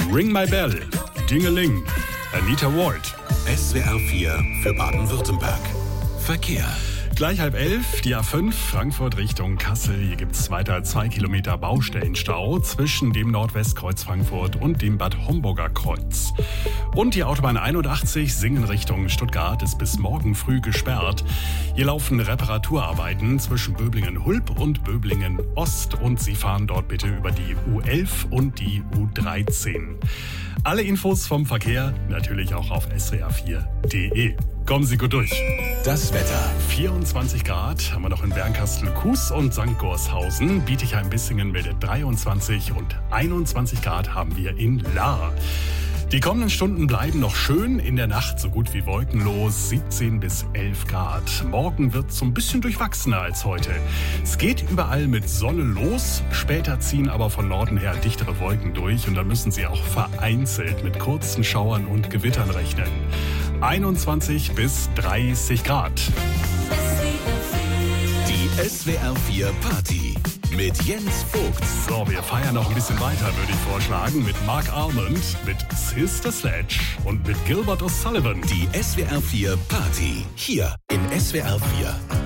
Ring My Bell, Dingeling, Anita Ward. SWR 4 für Baden-Württemberg. Verkehr. Gleich 10:30, die A5, Frankfurt Richtung Kassel. Hier gibt es weiter 2 Kilometer Baustellenstau zwischen dem Nordwestkreuz Frankfurt und dem Bad Homburger Kreuz. Und die Autobahn 81 Singen Richtung Stuttgart ist bis morgen früh gesperrt. Hier laufen Reparaturarbeiten zwischen Böblingen-Hulb und Böblingen-Ost und Sie fahren dort bitte über die U11 und die U13. Alle Infos vom Verkehr natürlich auch auf swr4.de. Kommen Sie gut durch. Das Wetter. 24 Grad haben wir noch in Bernkastel-Kues und St. Gorshausen. Bietigheim-Bissingen meldet 23 und 21 Grad haben wir in Lahr. Die kommenden Stunden bleiben noch schön, in der Nacht so gut wie wolkenlos, 17 bis 11 Grad. Morgen wird es so ein bisschen durchwachsener als heute. Es geht überall mit Sonne los, später ziehen aber von Norden her dichtere Wolken durch und dann müssen Sie auch vereinzelt mit kurzen Schauern und Gewittern rechnen. 21 bis 30 Grad. Die SWR 4 Party mit Jens Vogt. So, wir feiern noch ein bisschen weiter, würde ich vorschlagen, mit Mark Almond, mit Sister Sledge und mit Gilbert O'Sullivan. Die SWR 4 Party hier in SWR 4.